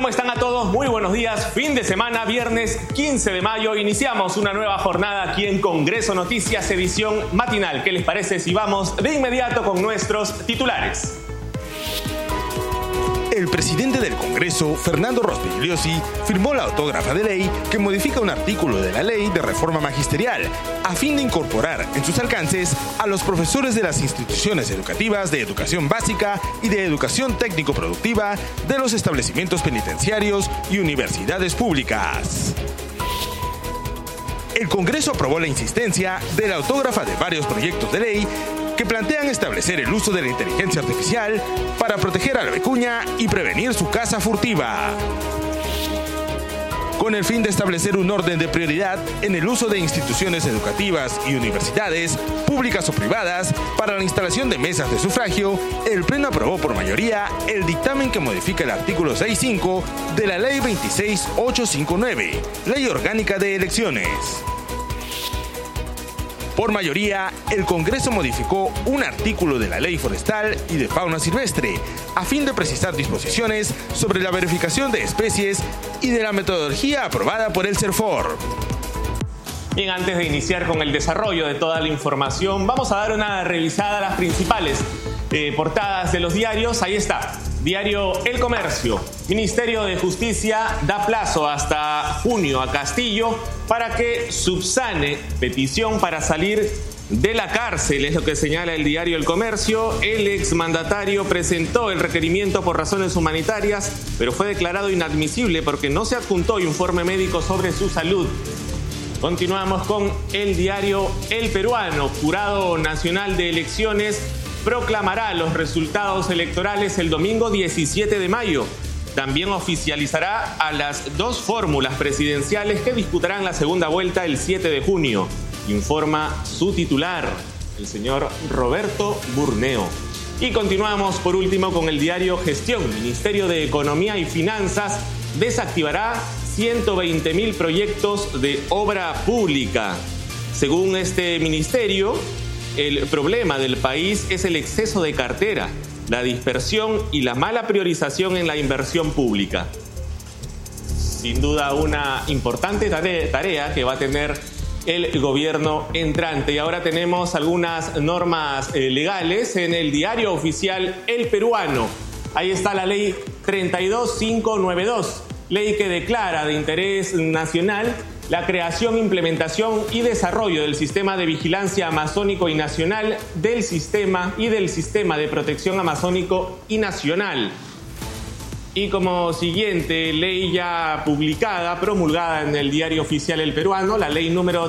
¿Cómo están a todos? Muy buenos días. Fin de semana, viernes 15 de mayo. Iniciamos una nueva jornada aquí en Congreso Noticias, edición matinal. ¿Qué les parece si vamos de inmediato con nuestros titulares? El presidente del Congreso, Fernando Rospigliosi, firmó la autógrafa de ley que modifica un artículo de la Ley de Reforma Magisterial a fin de incorporar en sus alcances a los profesores de las instituciones educativas de educación básica y de educación técnico-productiva de los establecimientos penitenciarios y universidades públicas. El Congreso aprobó la insistencia de la autógrafa de varios proyectos de ley que plantean establecer el uso de la inteligencia artificial para proteger a la vicuña y prevenir su caza furtiva, con el fin de establecer un orden de prioridad en el uso de instituciones educativas y universidades, públicas o privadas, para la instalación de mesas de sufragio. El Pleno aprobó por mayoría el dictamen que modifica el artículo 6.5 de la Ley 26859, Ley Orgánica de Elecciones. Por mayoría, el Congreso modificó un artículo de la Ley Forestal y de Fauna Silvestre, a fin de precisar disposiciones sobre la verificación de especies y de la metodología aprobada por el CERFOR. Bien, antes de iniciar con el desarrollo de toda la información, vamos a dar una revisada a las principales portadas de los diarios. Ahí está. Diario El Comercio. Ministerio de Justicia da plazo hasta junio a Castillo para que subsane petición para salir de la cárcel, es lo que señala el diario El Comercio. El exmandatario presentó el requerimiento por razones humanitarias, pero fue declarado inadmisible porque no se adjuntó informe médico sobre su salud. Continuamos con el diario El Peruano. Jurado Nacional de Elecciones proclamará los resultados electorales el domingo 17 de mayo. También oficializará a las dos fórmulas presidenciales que disputarán la segunda vuelta el 7 de junio, informa su titular, el señor Roberto Burneo. Y continuamos por último con el diario Gestión. Ministerio de Economía y Finanzas desactivará 120.000 proyectos de obra pública. Según este ministerio, el problema del país es el exceso de cartera, la dispersión y la mala priorización en la inversión pública. Sin duda una importante tarea que va a tener el gobierno entrante. Y ahora tenemos algunas normas legales en el diario oficial El Peruano. Ahí está la ley 32592, ley que declara de interés nacional la creación, implementación y desarrollo del sistema de vigilancia amazónico y nacional del sistema de protección amazónico y nacional. Y como siguiente ley ya publicada, promulgada en el diario oficial El Peruano, la ley número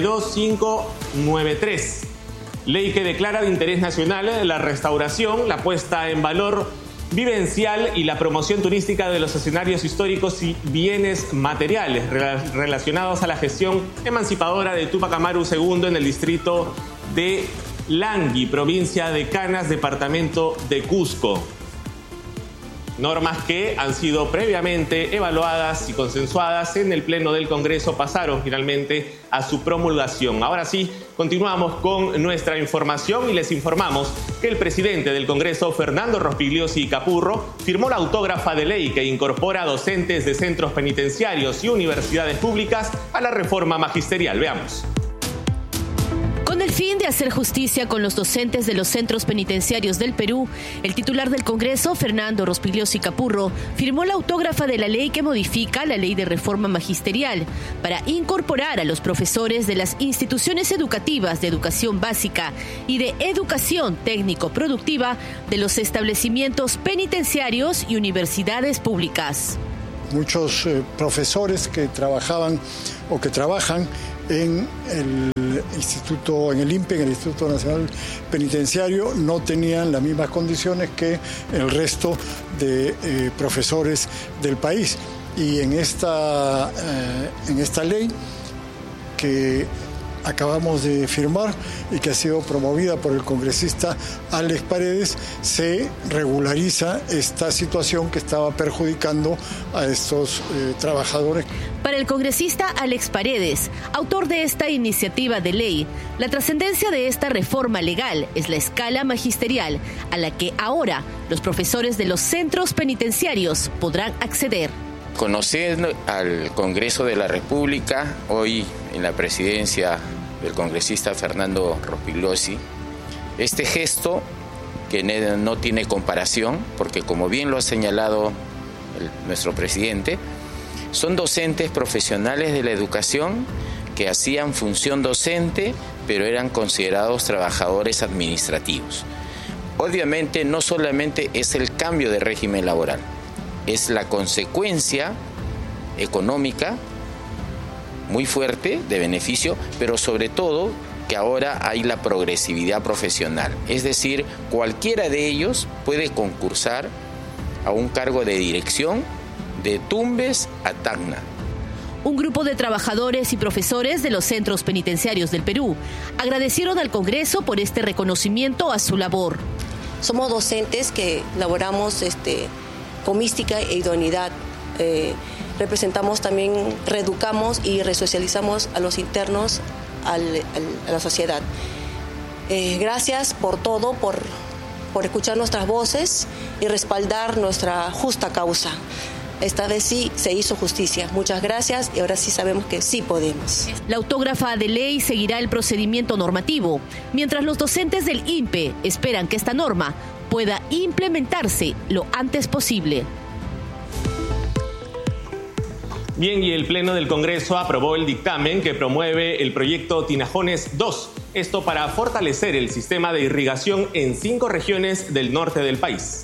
32593, ley que declara de interés nacional la restauración, la puesta en valor vivencial y la promoción turística de los escenarios históricos y bienes materiales relacionados a la gestión emancipadora de Túpac Amaru II en el distrito de Langui, provincia de Canas, departamento de Cusco. Normas que han sido previamente evaluadas y consensuadas en el Pleno del Congreso pasaron finalmente a su promulgación. Ahora sí, continuamos con nuestra información y les informamos que el presidente del Congreso, Fernando Rospigliosi Capurro, firmó la autógrafa de ley que incorpora a docentes de centros penitenciarios y universidades públicas a la reforma magisterial. Veamos. Con el fin de hacer justicia con los docentes de los centros penitenciarios del Perú, el titular del Congreso, Fernando Rospigliosi Capurro, firmó la autógrafa de la ley que modifica la Ley de Reforma Magisterial para incorporar a los profesores de las instituciones educativas de educación básica y de educación técnico-productiva de los establecimientos penitenciarios y universidades públicas. Muchos profesores que trabajaban o que trabajan en el instituto, en el INPE, en el Instituto Nacional Penitenciario, no tenían las mismas condiciones que el resto de profesores del país. Y en esta ley que acabamos de firmar y que ha sido promovida por el congresista Alex Paredes, se regulariza esta situación que estaba perjudicando a estos trabajadores. Para el congresista Alex Paredes, autor de esta iniciativa de ley, la trascendencia de esta reforma legal es la escala magisterial a la que ahora los profesores de los centros penitenciarios podrán acceder. Conocer al Congreso de la República, hoy en la presidencia del congresista Fernando Rospigliosi, este gesto que no tiene comparación, porque como bien lo ha señalado nuestro presidente, son docentes profesionales de la educación que hacían función docente, pero eran considerados trabajadores administrativos. Obviamente no solamente es el cambio de régimen laboral, es la consecuencia económica muy fuerte de beneficio, pero sobre todo que ahora hay la progresividad profesional. Es decir, cualquiera de ellos puede concursar a un cargo de dirección de Tumbes a Tacna. Un grupo de trabajadores y profesores de los centros penitenciarios del Perú agradecieron al Congreso por este reconocimiento a su labor. Somos docentes que laboramos con mística e idoneidad. Representamos también, reeducamos y resocializamos a los internos a la sociedad. Gracias por todo, por escuchar nuestras voces y respaldar nuestra justa causa. Esta vez sí se hizo justicia. Muchas gracias y ahora sí sabemos que sí podemos. La autógrafa de ley seguirá el procedimiento normativo, mientras los docentes del INPE esperan que esta norma pueda implementarse lo antes posible. Bien, y el Pleno del Congreso aprobó el dictamen que promueve el proyecto Tinajones 2. Esto para fortalecer el sistema de irrigación en 5 regiones del norte del país.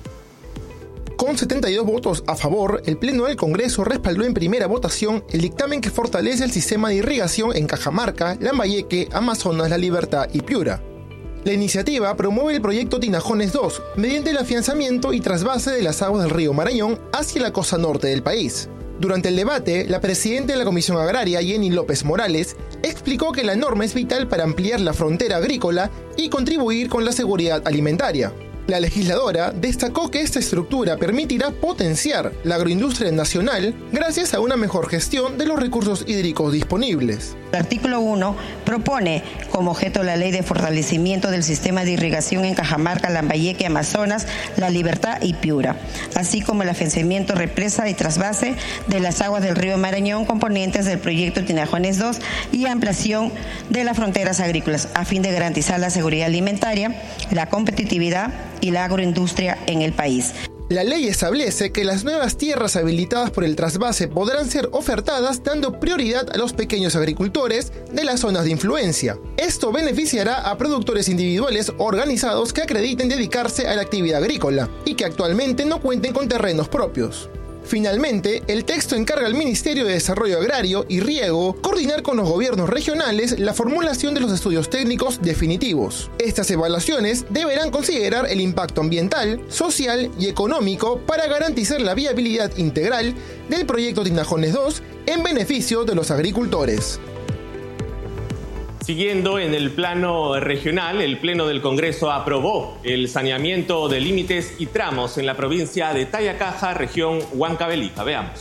Con 72 votos a favor, el Pleno del Congreso respaldó en primera votación el dictamen que fortalece el sistema de irrigación en Cajamarca, Lambayeque, Amazonas, La Libertad y Piura. La iniciativa promueve el proyecto Tinajones 2 mediante el afianzamiento y trasvase de las aguas del río Marañón hacia la costa norte del país. Durante el debate, la presidenta de la Comisión Agraria, Jenny López Morales, explicó que la norma es vital para ampliar la frontera agrícola y contribuir con la seguridad alimentaria. La legisladora destacó que esta estructura permitirá potenciar la agroindustria nacional gracias a una mejor gestión de los recursos hídricos disponibles. El artículo 1 propone como objeto la ley de fortalecimiento del sistema de irrigación en Cajamarca, Lambayeque, Amazonas, La Libertad y Piura, así como el afianzamiento, represa y trasvase de las aguas del río Marañón, componentes del proyecto Tinajones 2 y ampliación de las fronteras agrícolas, a fin de garantizar la seguridad alimentaria, la competitividad y la agroindustria en el país. La ley establece que las nuevas tierras habilitadas por el trasvase podrán ser ofertadas dando prioridad a los pequeños agricultores de las zonas de influencia. Esto beneficiará a productores individuales organizados que acrediten dedicarse a la actividad agrícola y que actualmente no cuenten con terrenos propios. Finalmente, el texto encarga al Ministerio de Desarrollo Agrario y Riego coordinar con los gobiernos regionales la formulación de los estudios técnicos definitivos. Estas evaluaciones deberán considerar el impacto ambiental, social y económico para garantizar la viabilidad integral del proyecto Tinajones 2 en beneficio de los agricultores. Siguiendo en el plano regional, el Pleno del Congreso aprobó el saneamiento de límites y tramos en la provincia de Tayacaja, región Huancavelica. Veamos.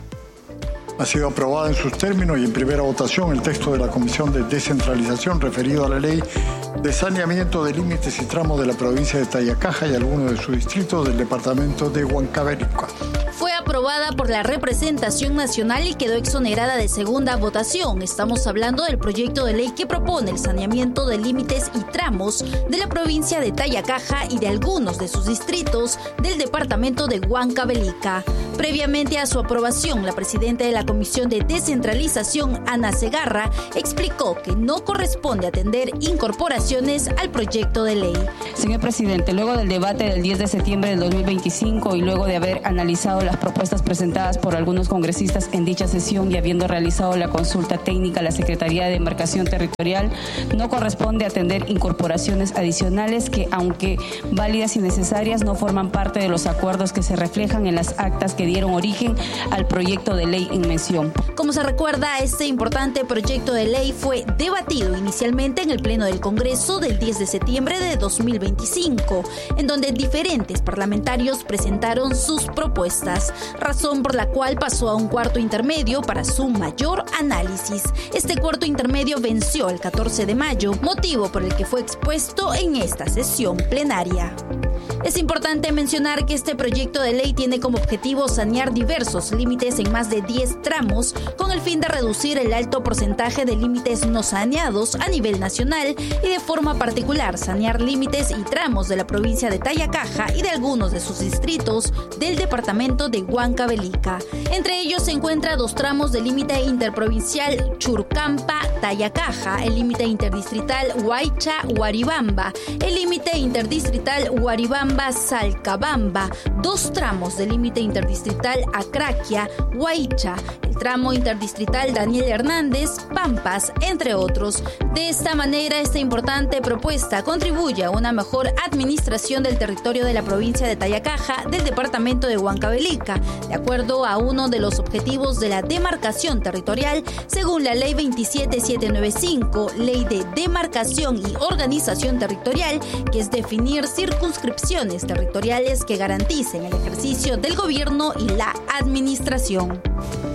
Ha sido aprobada en sus términos y en primera votación el texto de la Comisión de Descentralización referido a la Ley de Saneamiento de Límites y Tramos de la provincia de Tayacaja y algunos de sus distritos del departamento de Huancavelica. Fue aprobada por la representación nacional y quedó exonerada de segunda votación. Estamos hablando del proyecto de ley que propone el saneamiento de límites y tramos de la provincia de Tayacaja y de algunos de sus distritos del departamento de Huancavelica. Previamente a su aprobación, la presidenta de la Comisión de Descentralización, Ana Segarra, explicó que no corresponde atender incorporaciones al proyecto de ley. Señor presidente, luego del debate del 10 de septiembre del 2025 y luego de haber analizado las propuestas presentadas por algunos congresistas en dicha sesión y habiendo realizado la consulta técnica a la Secretaría de Demarcación Territorial, no corresponde atender incorporaciones adicionales que, aunque válidas y necesarias, no forman parte de los acuerdos que se reflejan en las actas que que dieron origen al proyecto de ley en mención. Como se recuerda, este importante proyecto de ley fue debatido inicialmente en el Pleno del Congreso del 10 de septiembre de 2025, en donde diferentes parlamentarios presentaron sus propuestas, razón por la cual pasó a un cuarto intermedio para su mayor análisis. Este cuarto intermedio venció el 14 de mayo, motivo por el que fue expuesto en esta sesión plenaria. Es importante mencionar que este proyecto de ley tiene como objetivo sanear diversos límites en más de 10 tramos con el fin de reducir el alto porcentaje de límites no saneados a nivel nacional y de forma particular sanear límites y tramos de la provincia de Tayacaja y de algunos de sus distritos del departamento de Huancavelica. Entre ellos se encuentran 2 tramos del límite interprovincial Churcampa-Tayacaja, el límite interdistrital Huaycha-Huaribamba, el límite interdistrital Huaribamba-Salcabamba, 2 tramos del límite interdistrital Acraquia-Huaycha, el tramo interdistrital Daniel Hernández, Pampas, entre otros. De esta manera, esta importante propuesta contribuye a una mejor administración del territorio de la provincia de Tayacaja del departamento de Huancavelica, de acuerdo a uno de los objetivos de la demarcación territorial, según la Ley 27795, Ley de Demarcación y Organización Territorial, que es definir circunscripciones territoriales que garanticen el ejercicio del gobierno y la administración.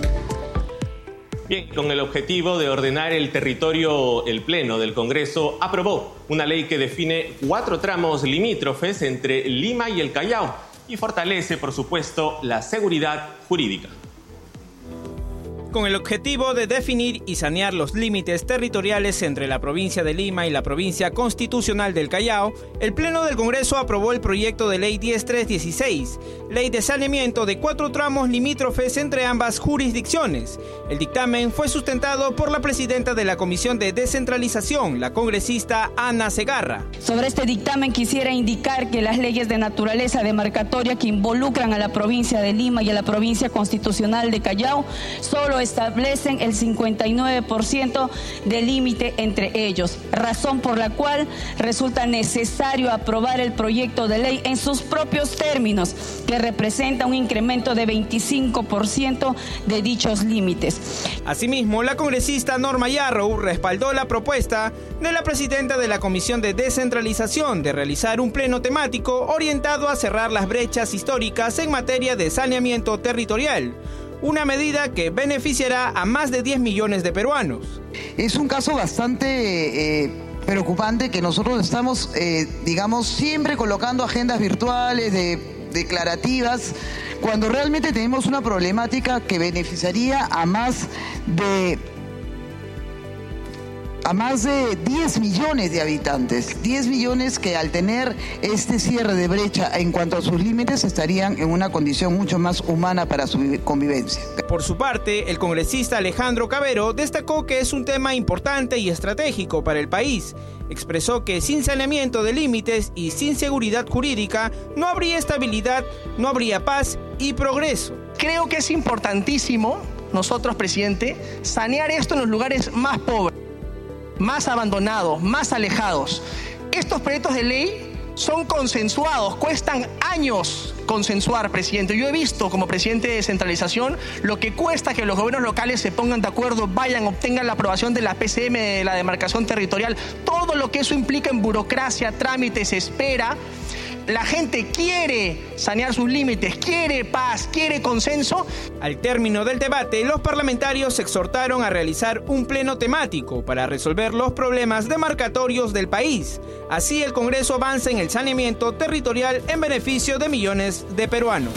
Bien, con el objetivo de ordenar el territorio, el Pleno del Congreso aprobó una ley que define 4 tramos limítrofes entre Lima y el Callao y fortalece, por supuesto, la seguridad jurídica. Con el objetivo de definir y sanear los límites territoriales entre la provincia de Lima y la provincia constitucional del Callao, el Pleno del Congreso aprobó el proyecto de ley 10316, ley de saneamiento de 4 tramos limítrofes entre ambas jurisdicciones. El dictamen fue sustentado por la presidenta de la Comisión de Descentralización, la congresista Ana Segarra. Sobre este dictamen quisiera indicar que las leyes de naturaleza demarcatoria que involucran a la provincia de Lima y a la provincia constitucional de Callao solo establecen el 59% de límite entre ellos, razón por la cual resulta necesario aprobar el proyecto de ley en sus propios términos, que representa un incremento de 25% de dichos límites. Asimismo, la congresista Norma Yarrow respaldó la propuesta de la presidenta de la Comisión de Descentralización de realizar un pleno temático orientado a cerrar las brechas históricas en materia de saneamiento territorial, una medida que beneficiará a más de 10 millones de peruanos. Es un caso bastante preocupante que nosotros estamos, siempre colocando agendas virtuales, declarativas, cuando realmente tenemos una problemática que beneficiaría a más de 10 millones de habitantes, 10 millones que al tener este cierre de brecha en cuanto a sus límites estarían en una condición mucho más humana para su convivencia. Por su parte, el congresista Alejandro Cabero destacó que es un tema importante y estratégico para el país. Expresó que sin saneamiento de límites y sin seguridad jurídica no habría estabilidad, no habría paz y progreso. Creo que es importantísimo, nosotros, presidente, sanear esto en los lugares más pobres, más abandonados, más alejados. Estos proyectos de ley son consensuados, cuestan años consensuar, presidente. Yo he visto como presidente de descentralización lo que cuesta que los gobiernos locales se pongan de acuerdo, vayan, obtengan la aprobación de la PCM, de la demarcación territorial, todo lo que eso implica en burocracia, trámites, espera. La gente quiere sanear sus límites, quiere paz, quiere consenso. Al término del debate, los parlamentarios se exhortaron a realizar un pleno temático para resolver los problemas demarcatorios del país. Así el Congreso avanza en el saneamiento territorial en beneficio de millones de peruanos.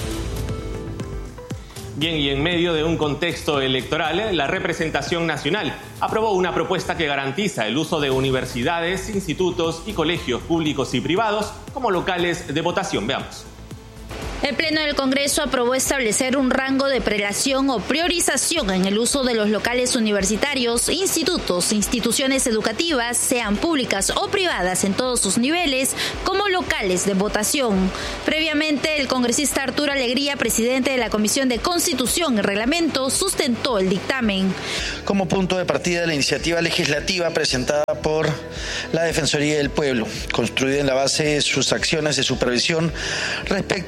Bien, y en medio de un contexto electoral, la representación nacional aprobó una propuesta que garantiza el uso de universidades, institutos y colegios públicos y privados como locales de votación. Veamos. El Pleno del Congreso aprobó establecer un rango de prelación o priorización en el uso de los locales universitarios, institutos, instituciones educativas, sean públicas o privadas en todos sus niveles, como locales de votación. Previamente, el congresista Arturo Alegría, presidente de la Comisión de Constitución y Reglamento, sustentó el dictamen. Como punto de partida de la iniciativa legislativa presentada por la Defensoría del Pueblo, construida en la base de sus acciones de supervisión respecto a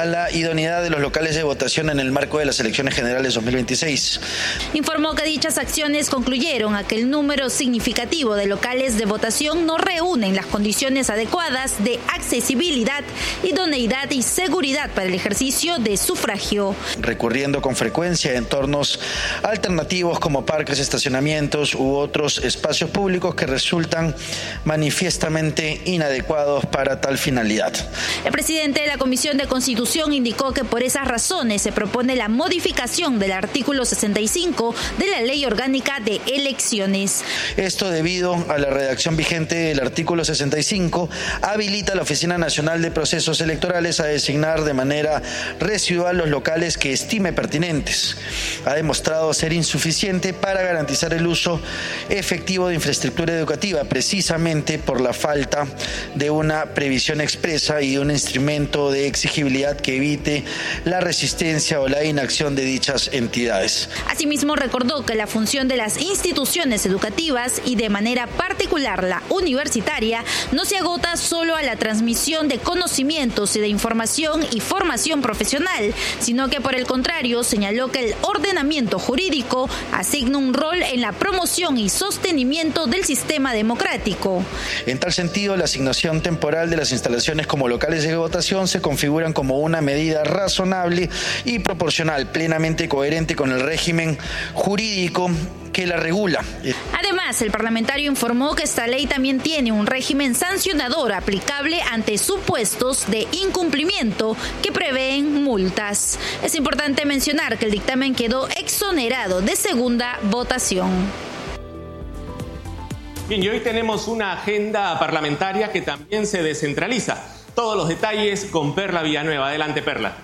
a la idoneidad de los locales de votación en el marco de las elecciones generales 2026. Informó que dichas acciones concluyeron a que el número significativo de locales de votación no reúnen las condiciones adecuadas de accesibilidad, idoneidad y seguridad para el ejercicio de sufragio. Recurriendo con frecuencia a entornos alternativos como parques, estacionamientos u otros espacios públicos que resultan manifiestamente inadecuados para tal finalidad. El presidente de la Comisión de Constitución indicó que por esas razones se propone la modificación del artículo 65 de la Ley Orgánica de Elecciones. Esto debido a la redacción vigente del artículo 65 habilita a la Oficina Nacional de Procesos Electorales a designar de manera residual los locales que estime pertinentes. Ha demostrado ser insuficiente para garantizar el uso efectivo de infraestructura educativa, precisamente por la falta de una previsión expresa y de un instrumento de exigibilidad que evite la resistencia o la inacción de dichas entidades. Asimismo, recordó que la función de las instituciones educativas y de manera particular la universitaria no se agota solo a la transmisión de conocimientos y de información y formación profesional, sino que por el contrario señaló que el ordenamiento jurídico asigna un rol en la promoción y sostenimiento del sistema democrático. En tal sentido, la asignación temporal de las instalaciones como locales de votación se configuran como una medida razonable y proporcional, plenamente coherente con el régimen jurídico que la regula. Además, el parlamentario informó que esta ley también tiene un régimen sancionador aplicable ante supuestos de incumplimiento que prevén multas. Es importante mencionar que el dictamen quedó exonerado de segunda votación. Bien, y hoy tenemos una agenda parlamentaria que también se descentraliza. Todos los detalles con Perla Villanueva. Adelante, Perla.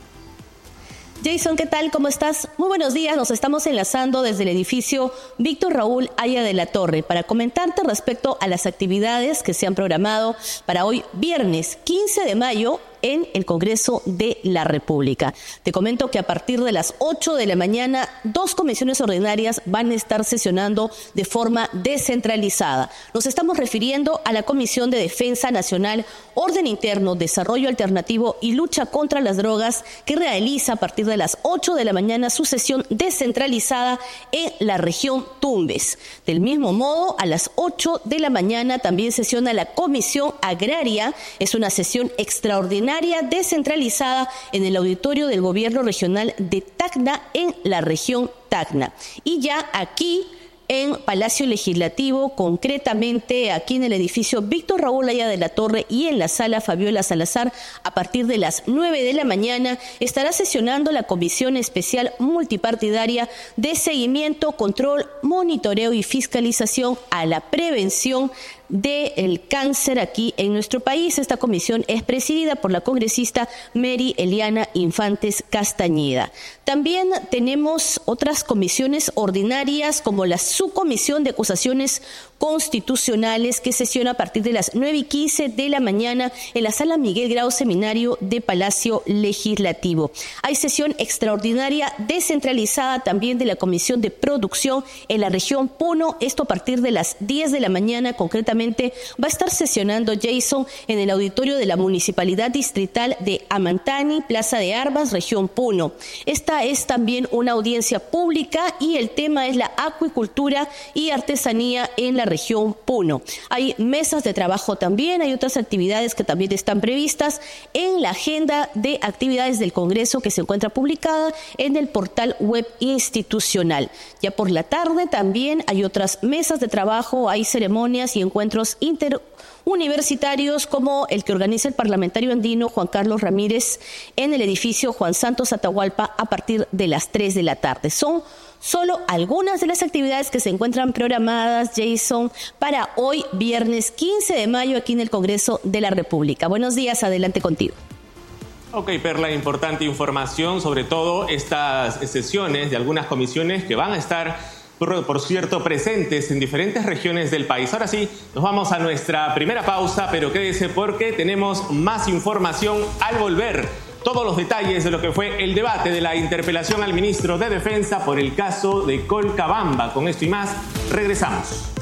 Jason, ¿qué tal? ¿Cómo estás? Muy buenos días. Nos estamos enlazando desde el edificio Víctor Raúl Haya de la Torre para comentarte respecto a las actividades que se han programado para hoy, viernes 15 de mayo, en el Congreso de la República. Te comento que a partir de las 8 de la mañana, 2 comisiones ordinarias van a estar sesionando de forma descentralizada. Nos estamos refiriendo a la Comisión de Defensa Nacional, Orden Interno, Desarrollo Alternativo y Lucha contra las Drogas, que realiza a partir de las 8 de la mañana su sesión descentralizada en la región Tumbes. Del mismo modo, a las 8 de la mañana también sesiona la Comisión Agraria. Es una sesión extraordinaria descentralizada en el auditorio del Gobierno Regional de Tacna, en la región Tacna. Y ya aquí en Palacio Legislativo, concretamente aquí en el edificio Víctor Raúl Haya de la Torre y en la sala Fabiola Salazar, a partir de las 9 de la mañana, estará sesionando la Comisión Especial Multipartidaria de Seguimiento, Control, Monitoreo y Fiscalización a la Prevención del cáncer aquí en nuestro país. Esta comisión es presidida por la congresista Mary Eliana Infantes Castañeda. También tenemos otras comisiones ordinarias, como la Subcomisión de Acusaciones Constitucionales, que sesiona a partir de las 9:15 de la mañana en la sala Miguel Grau Seminario de Palacio Legislativo. Hay sesión extraordinaria descentralizada también de la Comisión de Producción en la región Puno, esto a partir de las 10 de la mañana, concretamente va a estar sesionando Jason en el auditorio de la Municipalidad Distrital de Amantani, Plaza de Armas, región Puno. Esta es también una audiencia pública y el tema es la acuicultura y artesanía en la región Puno. Hay mesas de trabajo también, hay otras actividades que también están previstas en la agenda de actividades del Congreso, que se encuentra publicada en el portal web institucional. Ya por la tarde también hay otras mesas de trabajo, hay ceremonias y encuentros interuniversitarios, como el que organiza el parlamentario andino Juan Carlos Ramírez en el edificio Juan Santos Atahualpa a partir de las 3 de la tarde. Son solo algunas de las actividades que se encuentran programadas, Jason, para hoy, viernes 15 de mayo, aquí en el Congreso de la República. Buenos días, adelante contigo. Ok, Perla, importante información, sobre todo estas sesiones de algunas comisiones que van a estar, por cierto, presentes en diferentes regiones del país. Ahora sí, nos vamos a nuestra primera pausa, pero quédese porque tenemos más información al volver. Todos los detalles de lo que fue el debate de la interpelación al ministro de Defensa por el caso de Colcabamba. Con esto y más, regresamos.